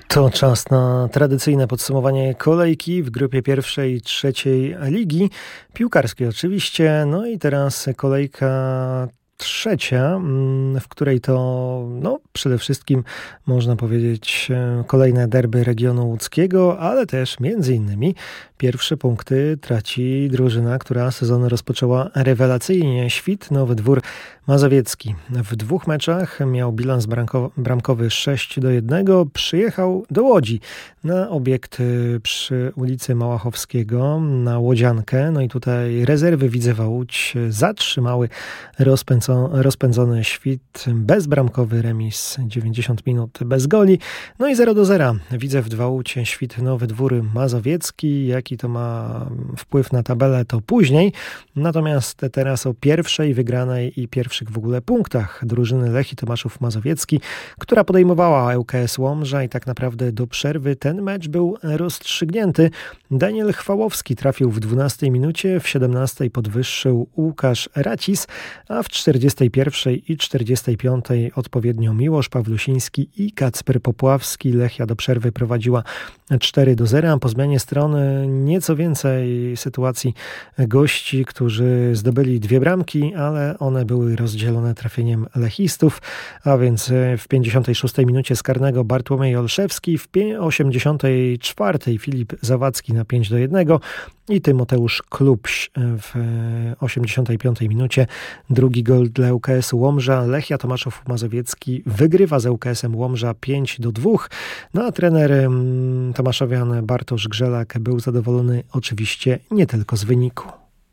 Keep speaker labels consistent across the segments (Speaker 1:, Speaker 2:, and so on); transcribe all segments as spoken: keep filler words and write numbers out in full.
Speaker 1: To czas na tradycyjne podsumowanie kolejki w grupie pierwszej i trzeciej ligi, piłkarskiej oczywiście. No i teraz kolejka trzecia, w której to no, przede wszystkim można powiedzieć kolejne derby regionu łódzkiego, ale też między innymi pierwsze punkty traci drużyna, która sezon rozpoczęła rewelacyjnie. Świt Nowy Dwór Mazowiecki. W dwóch meczach miał bilans bramkowy sześć do jednego. Przyjechał do Łodzi na obiekt przy ulicy Małachowskiego, na Łodziankę. No i tutaj rezerwy Widzewa Łódź zatrzymały rozpędzo- rozpędzony Świt. Bezbramkowy remis, dziewięćdziesiąt minut bez goli. No i zero do zera. Widzew dwa Łódź, Świt Nowy Dwór Mazowiecki. Jaki to ma wpływ na tabelę, to później. Natomiast teraz o pierwszej wygranej i pierwszych w ogóle punktach drużyny Lechii Tomaszów Mazowiecki, która podejmowała ŁKS Łomża i tak naprawdę do przerwy ten mecz był rozstrzygnięty. Daniel Chwałowski trafił w dwunastej minucie, w siedemnastej podwyższył Łukasz Racis, a w czterdziestej pierwszej i czterdziestej piątej odpowiednio Miłosz Pawlusiński i Kacper Popławski. Lechia do przerwy prowadziła cztery do zera. Po zmianie strony nieco więcej sytuacji gości, którzy zdobyli dwie bramki, ale one były rozdzielone trafieniem lechistów, a więc w pięćdziesiątej szóstej minucie z karnego Bartłomiej Olszewski, w osiemdziesiątej czwartej Filip Zawadzki na pięć do jednego i Tymoteusz Klubś w osiemdziesiątej piątej minucie. Drugi gol dla ŁKS-u Łomża. Lechia Tomaszów Mazowiecki wygrywa z ŁKS-em Łomża pięć do dwóch. No a trener tomaszowian Bartosz Grzelak był zadowolony oczywiście nie tylko z wyniku.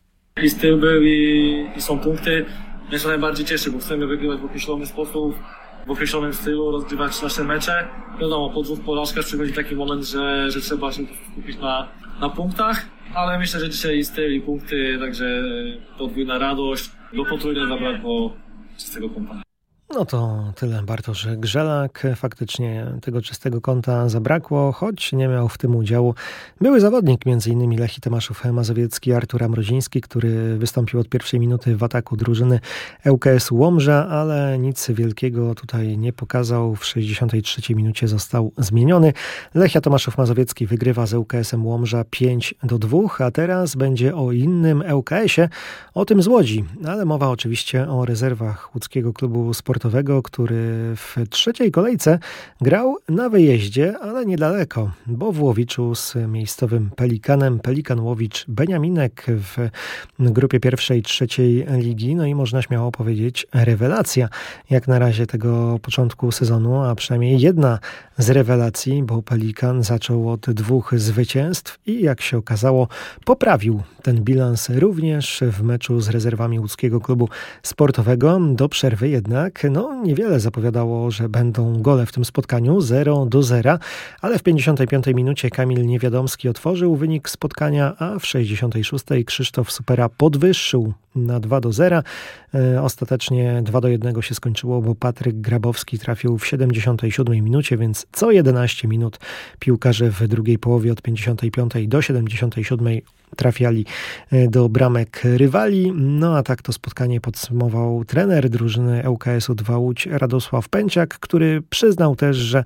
Speaker 2: I styl był i, i są punkty. Mnie to najbardziej cieszy, bo chcemy wygrywać w określony sposób, w określonym stylu, rozgrywać nasze mecze. Wiadomo, po dwóch porażkach przychodzi taki moment, że, że trzeba się skupić na, na punktach, ale myślę, że dzisiaj styl i punkty, także podwójna radość, do potrójnej zabrakło czystego kąta.
Speaker 1: No to tyle. Bartosz Grzelak. Faktycznie tego czystego kąta zabrakło, choć nie miał w tym udziału były zawodnik, między innymi Lechii Tomaszów Mazowiecki, Artur Amroziński, który wystąpił od pierwszej minuty w ataku drużyny ŁKS Łomża, ale nic wielkiego tutaj nie pokazał. W sześćdziesiątej trzeciej minucie został zmieniony. Lechia Tomaszów Mazowiecki wygrywa z ŁKS-em Łomża pięć do dwóch, a teraz będzie o innym ŁKS-ie, o tym z Łodzi, ale mowa oczywiście o rezerwach łódzkiego klubu sportowego, który w trzeciej kolejce grał na wyjeździe, ale niedaleko, bo w Łowiczu z miejscowym Pelikanem. Pelikan Łowicz Beniaminek w grupie pierwszej, trzeciej ligi. No i można śmiało powiedzieć rewelacja jak na razie tego początku sezonu, a przynajmniej jedna z rewelacji, bo Pelikan zaczął od dwóch zwycięstw i jak się okazało poprawił ten bilans również w meczu z rezerwami łódzkiego klubu sportowego. Do przerwy jednak no niewiele zapowiadało, że będą gole w tym spotkaniu, zero do zera, ale w pięćdziesiątej piątej minucie Kamil Niewiadomski otworzył wynik spotkania, a w sześćdziesiątej szóstej Krzysztof Supera podwyższył na dwa do zera. E, ostatecznie dwa do jednego się skończyło, bo Patryk Grabowski trafił w siedemdziesiątej siódmej minucie, więc co jedenaście minut piłkarze w drugiej połowie od pięćdziesiątej piątej do siedemdziesiątej siódmej trafiali do bramek rywali. No a tak to spotkanie podsumował trener drużyny ŁKS-u dwa Łódź Radosław Pęciak, który przyznał też, że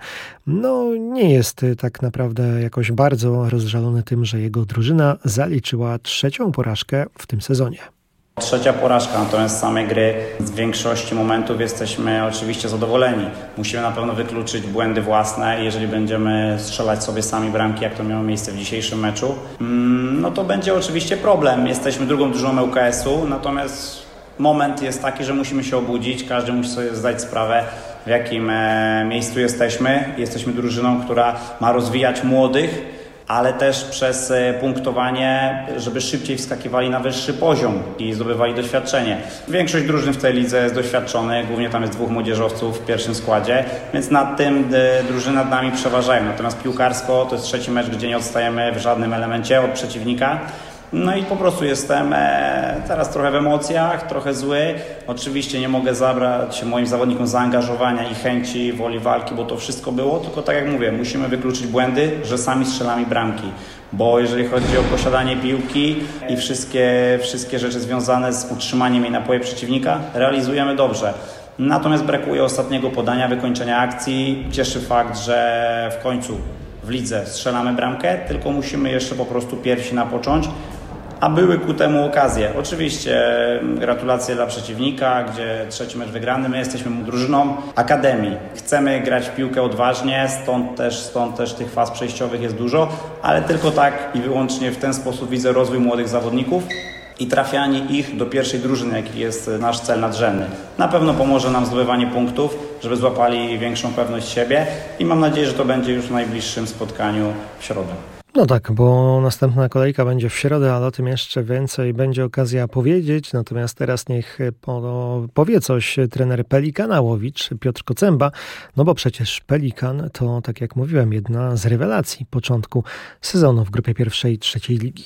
Speaker 1: no nie jest tak naprawdę jakoś bardzo rozżalony tym, że jego drużyna zaliczyła trzecią porażkę w tym sezonie.
Speaker 3: Trzecia porażka, natomiast z samej gry z większości momentów jesteśmy oczywiście zadowoleni. Musimy na pewno wykluczyć błędy własne. Jeżeli będziemy strzelać sobie sami bramki, jak to miało miejsce w dzisiejszym meczu, no to będzie oczywiście problem. Jesteśmy drugą drużyną ŁKS-u, natomiast moment jest taki, że musimy się obudzić. Każdy musi sobie zdać sprawę, w jakim miejscu jesteśmy. Jesteśmy drużyną, która ma rozwijać młodych, ale też przez punktowanie, żeby szybciej wskakiwali na wyższy poziom i zdobywali doświadczenie. Większość drużyn w tej lidze jest doświadczonych, głównie tam jest dwóch młodzieżowców w pierwszym składzie, więc nad tym drużyny nad nami przeważają. Natomiast piłkarsko to jest trzeci mecz, gdzie nie odstajemy w żadnym elemencie od przeciwnika. No i po prostu jestem e, teraz trochę w emocjach, trochę zły. Oczywiście nie mogę zabrać moim zawodnikom zaangażowania i chęci, woli walki, bo to wszystko było, tylko tak jak mówię, musimy wykluczyć błędy, że sami strzelamy bramki. Bo jeżeli chodzi o posiadanie piłki i wszystkie, wszystkie rzeczy związane z utrzymaniem jej na połowie przeciwnika, realizujemy dobrze. Natomiast brakuje ostatniego podania, wykończenia akcji. Cieszy fakt, że w końcu w lidze strzelamy bramkę, tylko musimy jeszcze po prostu pierwsi napocząć, a były ku temu okazje. Oczywiście gratulacje dla przeciwnika, gdzie trzeci mecz wygrany. My jesteśmy drużyną akademii. Chcemy grać w piłkę odważnie, stąd też, stąd też tych faz przejściowych jest dużo, ale tylko tak i wyłącznie w ten sposób widzę rozwój młodych zawodników i trafianie ich do pierwszej drużyny, jaki jest nasz cel nadrzędny. Na pewno pomoże nam zdobywanie punktów, żeby złapali większą pewność siebie i mam nadzieję, że to będzie już w najbliższym spotkaniu w środę.
Speaker 1: No tak, bo następna kolejka będzie w środę, ale o tym jeszcze więcej będzie okazja powiedzieć. Natomiast teraz niech po, powie coś trener Pelikana Łowicz, Piotr Kocemba, no bo przecież Pelikan to, tak jak mówiłem, jedna z rewelacji początku sezonu w grupie pierwszej trzeciej ligi.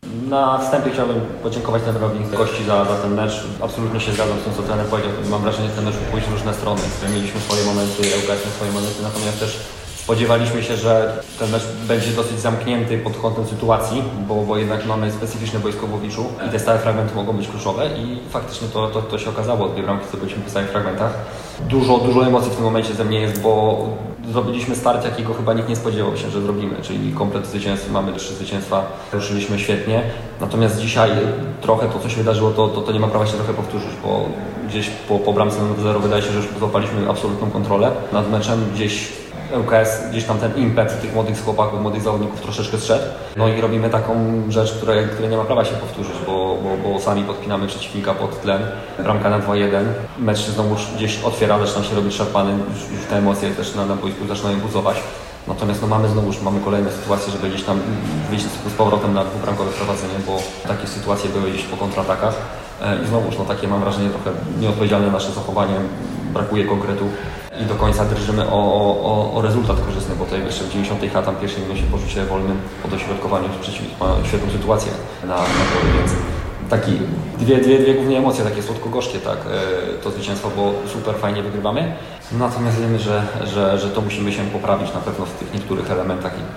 Speaker 4: Na wstępie chciałbym podziękować trenerowi gości za, za ten mecz. Absolutnie się zgadzam z tym, co trener powiedział. Mam wrażenie, że ten mecz mógł pójść w różne strony. Mieliśmy swoje momenty, ŁKS miał swoje momenty, natomiast też spodziewaliśmy się, że ten mecz będzie dosyć zamknięty pod kątem sytuacji, bo, bo jednak mamy specyficzne boisko w Łowiczu i te stałe fragmenty mogą być kluczowe i faktycznie to, to, to się okazało. Dwie bramki zdobyliśmy w stałych fragmentach. Dużo, dużo emocji w tym momencie ze mnie jest, bo zrobiliśmy start, jakiego chyba nikt nie spodziewał się, że zrobimy, czyli komplet zwycięstw, mamy trzy zwycięstwa, ruszyliśmy świetnie. Natomiast dzisiaj trochę to, co się wydarzyło, to, to, to nie ma prawa się trochę powtórzyć, bo gdzieś po, po bramce na zero wydaje się, że już złapaliśmy absolutną kontrolę nad meczem. Gdzieś ŁKS, gdzieś tam ten impet tych młodych chłopaków, młodych zawodników troszeczkę zszedł. No i robimy taką rzecz, która, która nie ma prawa się powtórzyć, bo, bo, bo sami podpinamy przeciwnika pod tlen. Bramka na dwa jeden. Mecz się znowu gdzieś otwiera, zaczyna się robić szarpany, już, już te emocje też na, na boisku zaczynają buzować. Natomiast no mamy znowu mamy kolejne sytuacje, żeby gdzieś tam wyjść z powrotem na dwubramkowe prowadzenie, bo takie sytuacje były gdzieś po kontratakach. I znowuż no takie mam wrażenie trochę nieodpowiedzialne nasze zachowanie, brakuje konkretu i do końca drżymy o, o, o rezultat korzystny, bo tutaj jeszcze w dziewięćdziesiątej ha, tam pierwszej minucie po rzucie wolnym, po dośrodkowaniu przeciwnik ma świetną sytuację na, na polu, więc taki, dwie, dwie, dwie głównie emocje, takie słodko-gorzkie, tak, to zwycięstwo, bo super, fajnie wygrywamy, natomiast wiemy, że, że, że to musimy się poprawić na pewno w tych niektórych elementach i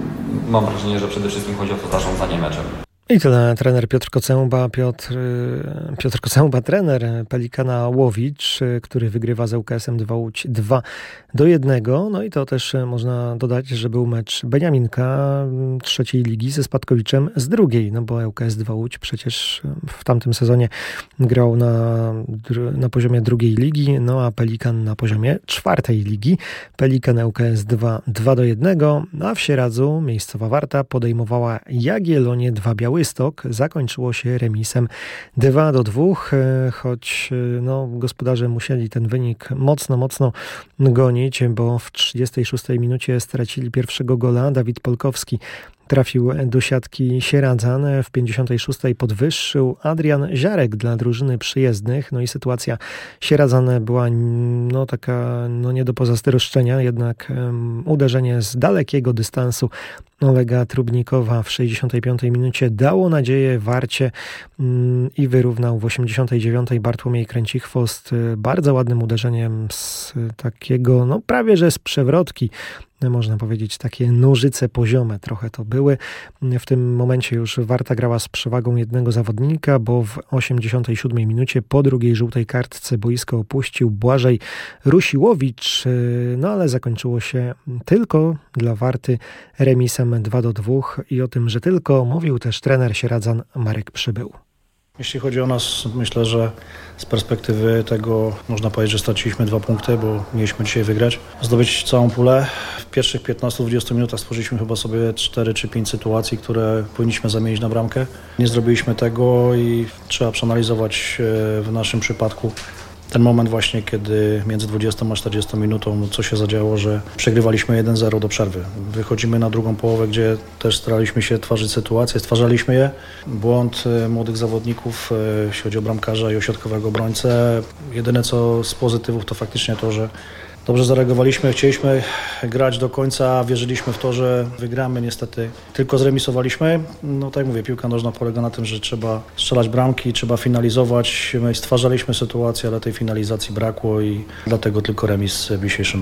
Speaker 4: mam wrażenie, że przede wszystkim chodzi o to zarządzanie meczem.
Speaker 1: I tyle trener Piotr Kocemba, Piotr, Piotr Kocemba, trener Pelikana Łowicz, który wygrywa z ŁKS-em dwa Łódź dwa do jednego. No i to też można dodać, że był mecz Beniaminka trzeciej ligi ze Spadkowiczem z drugiej, no bo ŁKS dwa Łódź przecież w tamtym sezonie grał na, na poziomie drugiej ligi, no a Pelikan na poziomie czwartej ligi. Pelikan ŁKS dwa do jednego, a w Sieradzu miejscowa Warta podejmowała Jagiellonię dwa Białystok. Zakończyło się remisem dwa do dwóch, choć no, gospodarze musieli ten wynik mocno, mocno gonić, bo w trzydziestej szóstej minucie stracili pierwszego gola. Dawid Polkowski trafił do siatki Sieradzan, w pięćdziesiątej szóstej podwyższył Adrian Ziarek dla drużyny przyjezdnych. No i sytuacja Sieradzan była no, taka no, nie do pozazdroszczenia, jednak um, uderzenie z dalekiego dystansu Olega Trubnikowa w sześćdziesiątej piątej minucie dało nadzieję Warcie um, i wyrównał w osiemdziesiątej dziewiątej Bartłomiej Kręcichwost bardzo ładnym uderzeniem z takiego, no prawie że z przewrotki. Można powiedzieć, takie nożyce poziome trochę to były. W tym momencie już Warta grała z przewagą jednego zawodnika, bo w osiemdziesiątej siódmej minucie po drugiej żółtej kartce boisko opuścił Błażej Rusiłowicz, no ale zakończyło się tylko dla Warty remisem dwa do dwóch i o tym, że tylko, mówił też trener Sieradzan Marek Przybył.
Speaker 5: Jeśli chodzi o nas, myślę, że z perspektywy tego można powiedzieć, że straciliśmy dwa punkty, bo mieliśmy dzisiaj wygrać, zdobyć całą pulę. W pierwszych piętnastu dwudziestu minutach stworzyliśmy chyba sobie cztery czy pięć sytuacji, które powinniśmy zamienić na bramkę. Nie zrobiliśmy tego i trzeba przeanalizować w naszym przypadku ten moment właśnie, kiedy między dwudziestą a czterdziestą minutą co się zadziało, że przegrywaliśmy jeden zero do przerwy. Wychodzimy na drugą połowę, gdzie też staraliśmy się tworzyć sytuacje, stwarzaliśmy je. Błąd młodych zawodników, jeśli chodzi o bramkarza i o środkowego obrońcę. Jedyne co z pozytywów to faktycznie to, że dobrze zareagowaliśmy, chcieliśmy grać do końca, wierzyliśmy w to, że wygramy, niestety tylko zremisowaliśmy. No tak jak mówię, piłka nożna polega na tym, że trzeba strzelać bramki, trzeba finalizować. My stwarzaliśmy sytuację, ale tej finalizacji brakło i dlatego tylko remis w dzisiejszym meczu.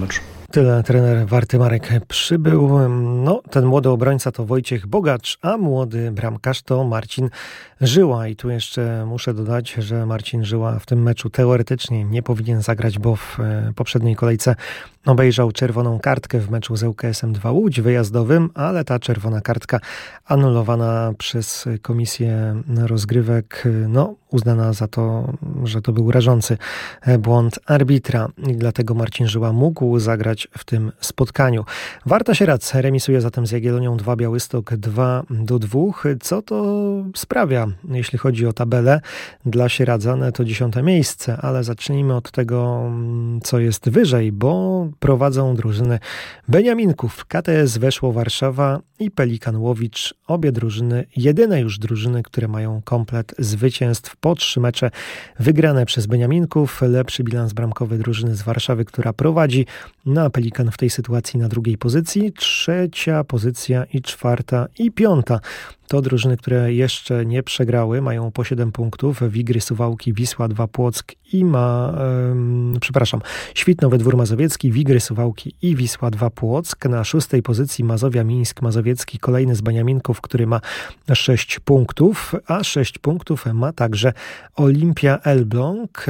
Speaker 1: Tyle trener Warty Marek przybył. No, ten młody obrońca to Wojciech Bogacz, a młody bramkarz to Marcin Żyła. I tu jeszcze muszę dodać, że Marcin Żyła w tym meczu teoretycznie nie powinien zagrać, bo w poprzedniej kolejce obejrzał czerwoną kartkę w meczu z ŁKS-em dwa Łódź wyjazdowym, ale ta czerwona kartka anulowana przez komisję rozgrywek, no uznana za to, że to był rażący błąd arbitra i dlatego Marcin Żyła mógł zagrać w tym spotkaniu. Warta Sieradz remisuje zatem z Jagiellonią dwa Białystok dwa do dwóch. Co to sprawia, jeśli chodzi o tabelę? Dla Sieradzane to dziesiąte miejsce, ale zacznijmy od tego, co jest wyżej, bo prowadzą drużyny Beniaminków. K T S Weszło Warszawa i Pelikan Łowicz. Obie drużyny, jedyne już drużyny, które mają komplet zwycięstw po trzy mecze wygrane przez Beniaminków. Lepszy bilans bramkowy drużyny z Warszawy, która prowadzi, no a Pelikan w tej sytuacji na drugiej pozycji. Trzecia pozycja i czwarta i piąta to drużyny, które jeszcze nie przegrały, mają po siedem punktów. Wigry Suwałki, Wisła dwa Płock i ma, um, przepraszam, Świtnowy Dwór Mazowiecki, Wigry Suwałki i Wisła dwa Płock. Na szóstej pozycji Mazowia Mińsk Mazowiecki, kolejny z Beniaminków, który ma sześć punktów, a sześć punktów ma także Olimpia Elbląg.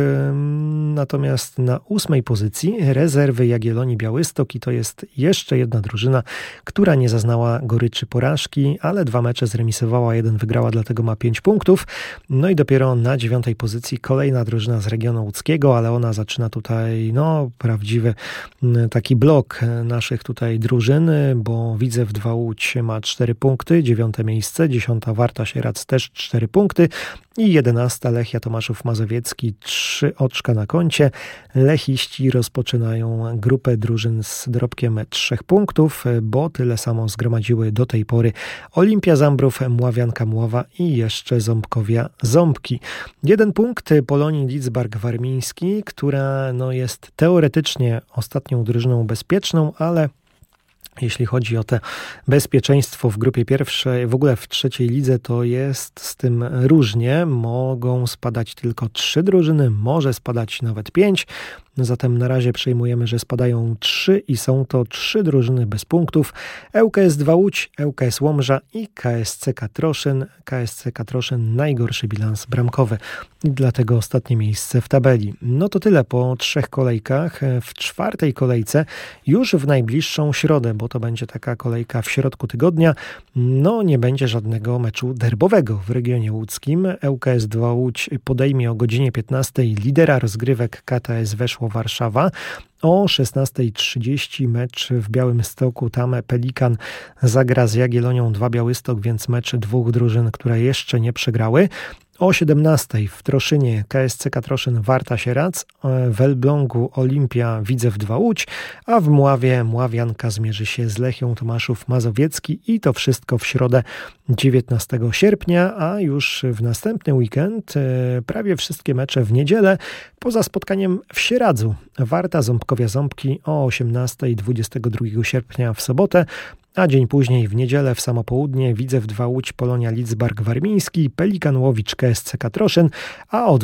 Speaker 1: Natomiast na ósmej pozycji rezerwy Jagiellonii Białystok i to jest jeszcze jedna drużyna, która nie zaznała goryczy porażki, ale dwa mecze zremisowała, jeden wygrała, dlatego ma pięć punktów. No i dopiero na dziewiątej pozycji kolejna drużyna z regionu łódzkiego, ale ona zaczyna tutaj, no, prawdziwy taki blok naszych tutaj drużyn, bo Widzew dwa Łódź ma cztery punkty, dziewiąte miejsce, dziesiąta Warta Sieradz też cztery punkty i jedenasta Lechia Tomaszów Mazowiecki, trzy oczka na koncie. Lechiści rozpoczynają grupę drużyn z dorobkiem trzech punktów, bo tyle samo zgromadziły do tej pory Olimpia Zambrów, Mławianka Mława i jeszcze Ząbkowia Ząbki. Jeden punkt Polonii Lidzbark Warmiński, która no, jest teoretycznie ostatnią drużyną bezpieczną, ale jeśli chodzi o te bezpieczeństwo w grupie pierwszej, w ogóle w trzeciej lidze, to jest z tym różnie. Mogą spadać tylko trzy drużyny, może spadać nawet pięć. Zatem na razie przejmujemy, że spadają trzy i są to trzy drużyny bez punktów. ŁKS dwa Łódź, ŁKS Łomża i K S C Katroszyn. K S C Katroszyn najgorszy bilans bramkowy i dlatego ostatnie miejsce w tabeli. No to tyle po trzech kolejkach. W czwartej kolejce już w najbliższą środę, bo to będzie taka kolejka w środku tygodnia, no nie będzie żadnego meczu derbowego w regionie łódzkim. ŁKS dwa Łódź podejmie o godzinie piętnastej lidera rozgrywek K T S Weszło Warszawa. O szesnasta trzydzieści mecz w Białymstoku, tam Pelikan zagra z Jagiellonią dwa Białystok, więc mecz dwóch drużyn, które jeszcze nie przegrały. O siedemnastej w Troszynie K S C Katroszyn Warta Sieradz, w Elblągu Olimpia Widzew dwa Łódź, a w Mławie Mławianka zmierzy się z Lechią Tomaszów Mazowiecki i to wszystko w środę dziewiętnastego sierpnia, a już w następny weekend prawie wszystkie mecze w niedzielę, poza spotkaniem w Sieradzu. Warta Ząbkowia Ząbki o osiemnastej dwudziestego drugiego sierpnia w sobotę, a dzień później w niedzielę w samo południe Widzew dwa Łódź, Polonia Lidzbark Warmiński, Pelikan Łowicz, K S C Katroszyn, a o,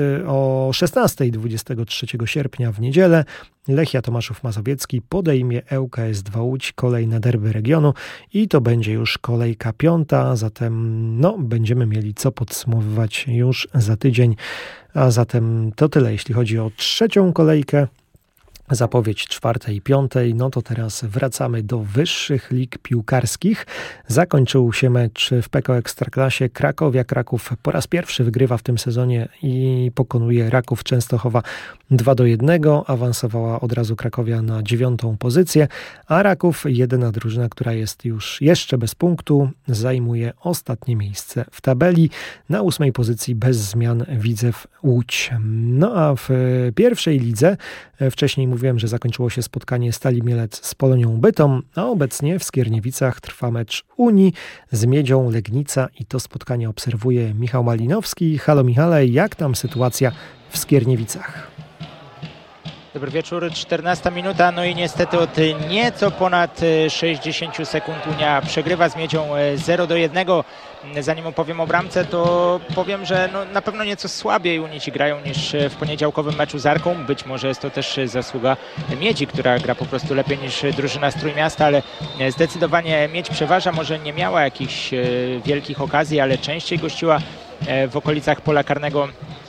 Speaker 1: o szesnastej dwudziestego trzeciego sierpnia w niedzielę Lechia Tomaszów Mazowiecki podejmie ŁKS dwa Łódź, kolejne derby regionu i to będzie już kolejka piąta, zatem no, będziemy mieli co podsumowywać już za tydzień, a zatem to tyle, jeśli chodzi o trzecią kolejkę. Zapowiedź czwartej i piątej, no to teraz wracamy do wyższych lig piłkarskich. Zakończył się mecz w P K O Ekstraklasie. Krakowia Kraków po raz pierwszy wygrywa w tym sezonie i pokonuje Raków Częstochowa dwa do jednego. Awansowała od razu Krakowia na dziewiątą pozycję, a Raków, jedyna drużyna, która jest już jeszcze bez punktu, zajmuje ostatnie miejsce w tabeli. Na ósmej pozycji bez zmian Widzew Łódź. No a w pierwszej lidze wcześniej mówiłem, że zakończyło się spotkanie Stali Mielec z Polonią Bytom, a obecnie w Skierniewicach trwa mecz Unii z Miedzią Legnica i to spotkanie obserwuje Michał Malinowski. Halo Michale, jak tam sytuacja w Skierniewicach?
Speaker 6: Dobry wieczór, czternasta minuta, no i niestety od nieco ponad sześćdziesięciu sekund Unia przegrywa z Miedzią zero do jednego. Zanim opowiem o bramce, to powiem, że no, na pewno nieco słabiej Unici grają niż w poniedziałkowym meczu z Arką. Być może jest to też zasługa Miedzi, która gra po prostu lepiej niż drużyna z Trójmiasta, ale zdecydowanie Miedź przeważa. Może nie miała jakichś wielkich okazji, ale częściej gościła w okolicach pola karnego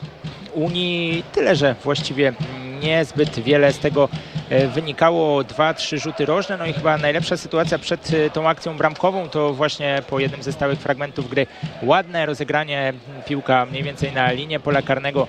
Speaker 6: Unii. Tyle, że właściwie niezbyt wiele z tego wynikało. Dwa, trzy rzuty rożne, no i chyba najlepsza sytuacja przed tą akcją bramkową to właśnie po jednym ze stałych fragmentów gry ładne rozegranie, piłka mniej więcej na linię pola karnego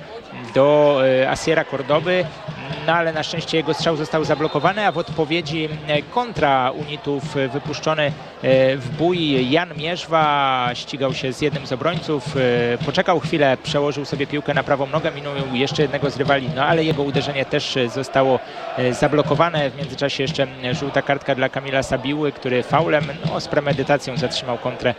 Speaker 6: do Asiera Cordoby, no ale na szczęście jego strzał został zablokowany, a w odpowiedzi kontra Unitów wypuszczony w bój Jan Mierzwa, ścigał się z jednym z obrońców, poczekał chwilę, przełożył sobie piłkę na prawą nogę, minął jeszcze jednego z rywali, no ale jego uderzenie też zostało zablokowane. W międzyczasie jeszcze żółta kartka dla Kamila Sabiły, który faulem, no, z premedytacją zatrzymał kontrę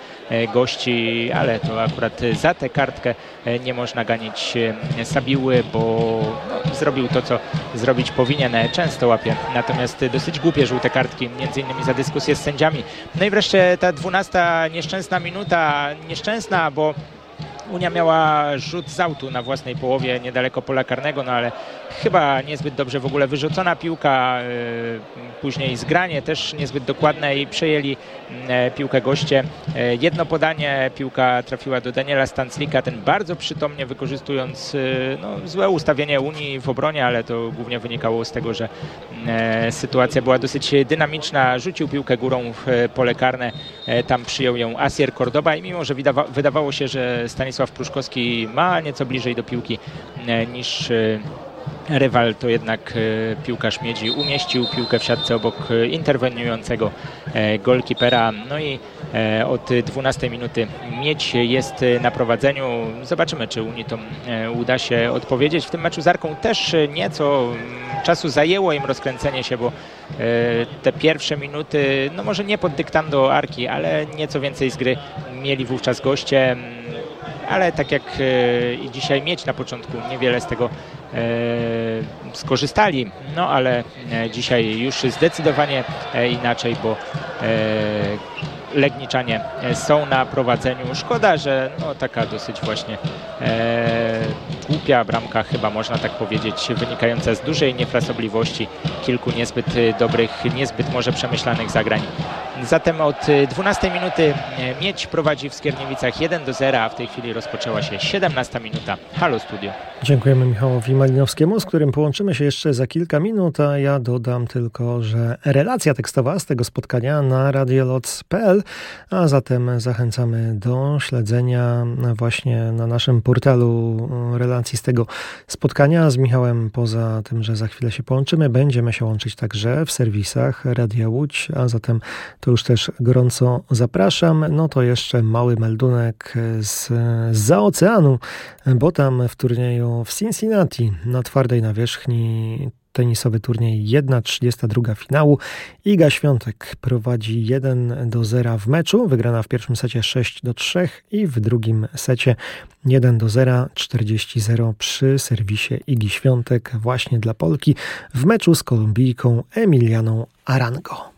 Speaker 6: gości, ale to akurat za tę kartkę nie można ganić Sabiły, bo no, zrobił to, co zrobić powinien. Często łapie natomiast dosyć głupie żółte kartki, między innymi za dyskusję z sędziami. No i wreszcie ta dwunasta nieszczęsna minuta, nieszczęsna, bo Unia miała rzut z autu na własnej połowie niedaleko pola karnego, no ale chyba niezbyt dobrze w ogóle wyrzucona piłka, później zgranie też niezbyt dokładne i przejęli piłkę goście. Jedno podanie, piłka trafiła do Daniela Stanclika, ten bardzo przytomnie wykorzystując no, złe ustawienie Unii w obronie, ale to głównie wynikało z tego, że sytuacja była dosyć dynamiczna, rzucił piłkę górą w pole karne, tam przyjął ją Asier Cordoba i mimo, że wydawa wydawało się, że Stanisław Pruszkowski ma nieco bliżej do piłki niż rywal, to jednak piłkarz Miedzi umieścił piłkę w siatce obok interweniującego golkipera. No i od dwunastej minuty Miedź jest na prowadzeniu. Zobaczymy, czy Unitom uda się odpowiedzieć. W tym meczu z Arką też nieco czasu zajęło im rozkręcenie się, bo te pierwsze minuty, no może nie pod dyktando Arki, ale nieco więcej z gry mieli wówczas goście. Ale tak jak i dzisiaj Miedź na początku niewiele z tego e, skorzystali, no ale dzisiaj już zdecydowanie inaczej, bo e, Legniczanie są na prowadzeniu. Szkoda, że no, taka dosyć właśnie e, głupia bramka, chyba można tak powiedzieć, wynikająca z dużej niefrasobliwości, kilku niezbyt dobrych, niezbyt może przemyślanych zagrań. Zatem od dwunastej minuty Miedź prowadzi w Skierniewicach jeden do zera, a w tej chwili rozpoczęła się siedemnasta minuta. Halo Studio.
Speaker 1: Dziękujemy Michałowi Malinowskiemu, z którym połączymy się jeszcze za kilka minut, a ja dodam tylko, że relacja tekstowa z tego spotkania na radioloc kropka p l, a zatem zachęcamy do śledzenia właśnie na naszym portalu relacji z tego spotkania z Michałem. Poza tym, że za chwilę się połączymy, będziemy się łączyć także w serwisach Radia Łódź, a zatem to już też gorąco zapraszam. No to jeszcze mały meldunek z, zza oceanu, bo tam w turnieju w Cincinnati na twardej nawierzchni tenisowy turniej jedna trzydziesta dwa finału. Iga Świątek prowadzi jeden do zera w meczu. Wygrana w pierwszym secie sześć do trzech i w drugim secie jeden do zera, czterdzieści zero przy serwisie Igi Świątek właśnie dla Polki w meczu z Kolumbijką Emilianą Arango.